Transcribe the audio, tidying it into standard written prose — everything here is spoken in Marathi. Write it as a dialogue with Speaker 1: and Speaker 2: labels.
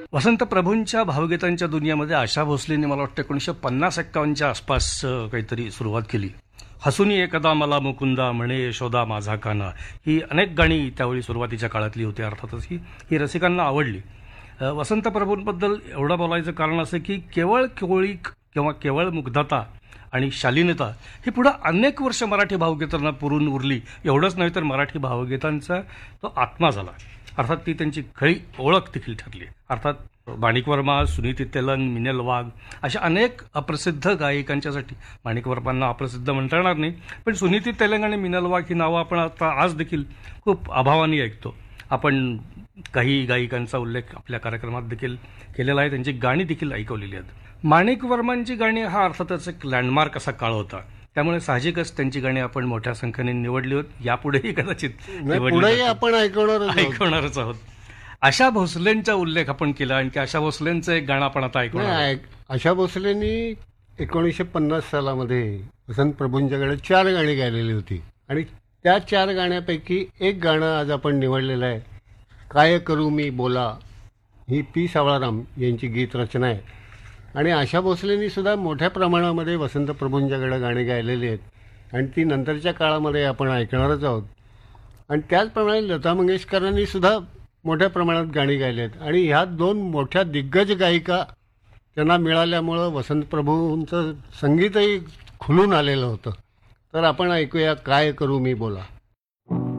Speaker 1: वसंत प्रभूंच्या भावगीतांच्या दुनियामध्ये आशा भोसलेंनी मला वाटतं 1950-51च्या आसपास काहीतरी सुरुवात केली. हसूनी एकदा मला मुकुंदा म्हणे यशोदा माझा काना, ही अनेक गाणी त्यावेळी सुरुवातीच्या काळातली होती. अर्थातच ही रसिकांना आवडली. वसंत प्रभूंबद्दल एवढं बोलायचं कारण असं की केवळ कोळीक किंवा केवळ मुग्धता आणि शालीनता ही पुढं अनेक वर्ष मराठी भावगीतांना पुरून उरली. एवढंच नाही तर मराठी भावगीतांचा तो आत्मा झाला. अर्थात ती त्यांची खरी ओळख देखील ठरली. अर्थात माणिक वर्मा, सुनीती तेलंग, मिनल वाघ अशा अनेक अप्रसिद्ध गायिकांच्यासाठी, माणिक वर्मांना अप्रसिद्ध म्हणता येणार नाही, पण सुनीती तेलंग आणि मिनल वाघ ही नावं आपण आता आज देखील खूप अभावाने ऐकतो. आपण काही गायिकांचा उल्लेख आपल्या कार्यक्रमात देखील केलेला आहे, त्यांची गाणी देखील ऐकवलेली आहेत. माणिक वर्मांची गाणी हा अर्थातच एक लँडमार्क असा काळ होता, त्यामुळे साहजिकच त्यांची गाणी आपण मोठ्या संख्येने निवडली होत. यापुढेही कदाचित
Speaker 2: आपण
Speaker 1: ऐकवणारच आहोत. आशा भोसलेंचा उल्लेख आपण केला आणि आशा भोसलेंचं एक गाणं आपण आता ऐकणार.
Speaker 2: आशा भोसलेंनी 1950 सालामध्ये वसंत प्रभूंच्याकडे 4 गाणी गायलेली होती आणि त्या 4 गाण्यापैकी एक गाणं आज आपण निवडलेलं आहे. काय करू मी बोला, ही पी सावळाराम यांची गीत रचना आहे आणि आशा भोसलेंनी सुद्धा मोठ्या प्रमाणामध्ये वसंत प्रभूंच्याकडे गाणी गायलेली आहेत आणि ती नंतरच्या काळामध्ये आपण ऐकणारच आहोत. आणि त्याचप्रमाणे लता मंगेशकरांनी सुद्धा मोठ्या प्रमाणात गाणी गायली आहेत आणि ह्या 2 मोठ्या दिग्गज गायिका त्यांना मिळाल्यामुळं वसंत प्रभूंचं संगीतही खुलून आलेलं होतं. तर आपण ऐकूया काय करू मी बोला.